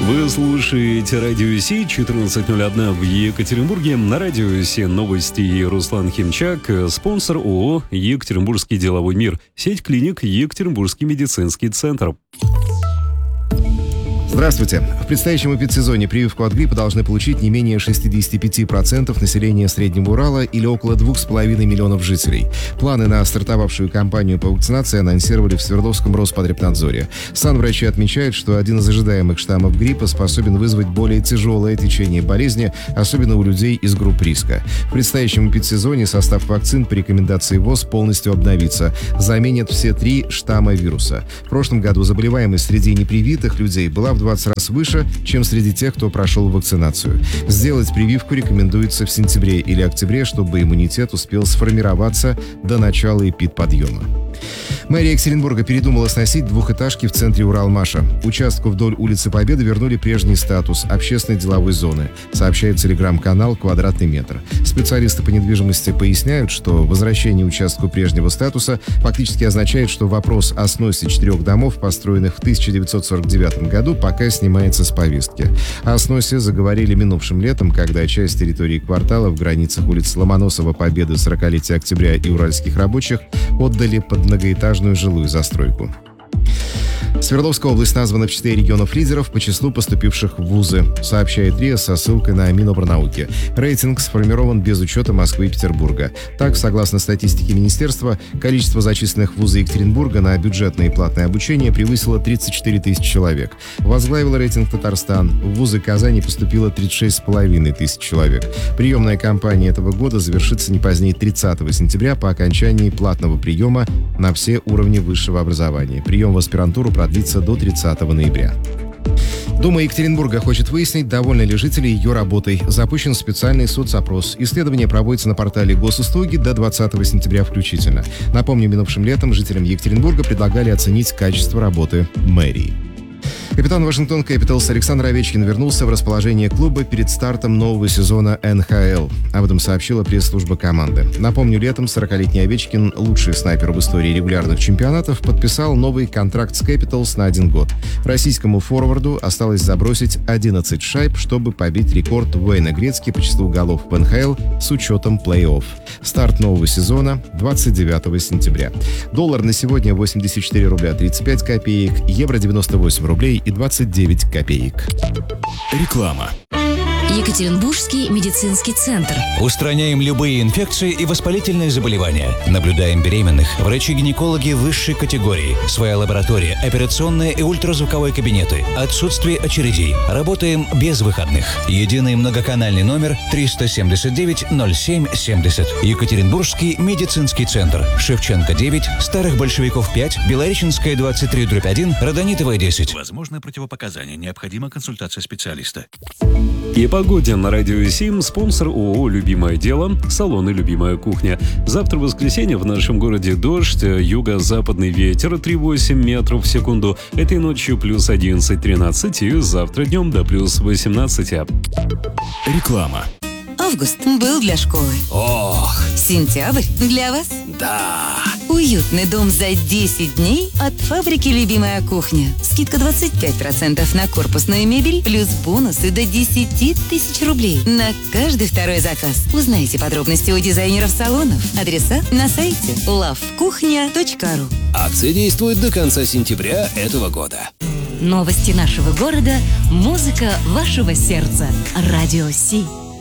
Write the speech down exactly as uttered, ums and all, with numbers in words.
Вы слушаете Радио Си, четырнадцать ноль один в Екатеринбурге. На Радио Си новости и Руслан Химчак, спонсор ООО «Екатеринбургский деловой мир», сеть клиник «Екатеринбургский медицинский центр». Здравствуйте. В предстоящем эпидсезоне прививку от гриппа должны получить не менее шестьдесят пять процентов населения Среднего Урала или около двух с половиной миллионов жителей. Планы на стартовавшую кампанию по вакцинации анонсировали в Свердловском Роспотребнадзоре. Санврачи отмечают, что один из ожидаемых штаммов гриппа способен вызвать более тяжелое течение болезни, особенно у людей из групп риска. В предстоящем эпидсезоне состав вакцин по рекомендации ВОЗ полностью обновится. Заменят все три штамма вируса. В прошлом году заболеваемость среди непривитых людей была в двадцать раз выше, чем среди тех, кто прошел вакцинацию. Сделать прививку рекомендуется в сентябре или октябре, чтобы иммунитет успел сформироваться до начала эпидподъема. Мэрия Екатеринбурга передумала сносить двухэтажки в центре Уралмаша. Участку вдоль улицы Победы вернули прежний статус общественной деловой зоны, сообщает телеграм-канал «Квадратный метр». Специалисты по недвижимости поясняют, что возвращение участку прежнего статуса фактически означает, что вопрос о сносе четырех домов, построенных в тысяча девятьсот сорок девятом году, пока снимается с повестки. О сносе заговорили минувшим летом, когда часть территории квартала в границах улиц Ломоносова, Победы, сорокалетия Октября и Уральских рабочих отдали под многоэтажную жилую застройку. Свердловская область названа в числе регионов-лидеров по числу поступивших в вузы, сообщает РИА со ссылкой на Минобрнауки. Рейтинг сформирован без учета Москвы и Петербурга. Так, согласно статистике министерства, количество зачисленных в вузы Екатеринбурга на бюджетное и платное обучение превысило тридцать четыре тысячи человек. Возглавил рейтинг Татарстан. В вузы Казани поступило тридцать шесть с половиной тысяч человек. Приемная кампания этого года завершится не позднее тридцатого сентября по окончании платного приема на все уровни высшего образования. Прием в аспирантуру продлится до тридцатого ноября. Дума Екатеринбурга хочет выяснить, довольны ли жители ее работой. Запущен специальный соцопрос. Исследование проводится на портале Госуслуги до двадцатого сентября включительно. Напомню, минувшим летом жителям Екатеринбурга предлагали оценить качество работы мэрии. Капитан Вашингтон Кэпиталс Александр Овечкин вернулся в расположение клуба перед стартом нового сезона эн ха эл. Об этом сообщила пресс-служба команды. Напомню, летом сорокалетний Овечкин, лучший снайпер в истории регулярных чемпионатов, подписал новый контракт с Кэпиталс на один год. Российскому форварду осталось забросить одиннадцать шайб, чтобы побить рекорд Уэйна Грецки по числу голов в эн ха эл с учетом плей-офф. Старт нового сезона двадцать девятого сентября. Доллар на сегодня восемьдесят четыре рубля тридцать пять копеек, евро девяносто восемь рублей и двадцать девять копеек. Реклама. Екатеринбургский медицинский центр. Устраняем любые инфекции и воспалительные заболевания. Наблюдаем беременных. Врачи-гинекологи высшей категории. Своя лаборатория, операционные и ультразвуковые кабинеты. Отсутствие очередей. Работаем без выходных. Единый многоканальный номер триста семьдесят девять ноль семь семьдесят. Екатеринбургский медицинский центр. Шевченко девять, Старых Большевиков пять, Белореченская двадцать три дробь один, Родонитовая десять. Возможны противопоказания. Необходима консультация специалиста. И погоде на Радио Сим, спонсор ООО «Любимое дело», салоны «Любимая кухня». Завтра воскресенье в нашем городе дождь, юго-западный ветер три целых восемь метров в секунду. Этой ночью плюс одиннадцать-тринадцать и завтра днем до плюс восемнадцать. Реклама. Август был для школы. Ох! Сентябрь для вас. Да! Уютный дом за десять дней от фабрики «Любимая кухня». Скидка двадцать пять процентов на корпусную мебель, плюс бонусы до десять тысяч рублей на каждый второй заказ. Узнайте подробности у дизайнеров салонов. Адреса на сайте лав кухня точка ру. Акция действует до конца сентября этого года. Новости нашего города, музыка вашего сердца. Радио Си.